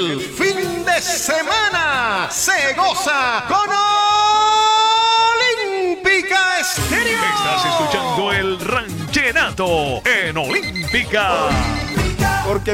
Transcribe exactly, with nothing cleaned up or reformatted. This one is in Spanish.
El fin de semana se goza con Olímpica Estéreo. Estás escuchando el Ranchenato en Olímpica. Porque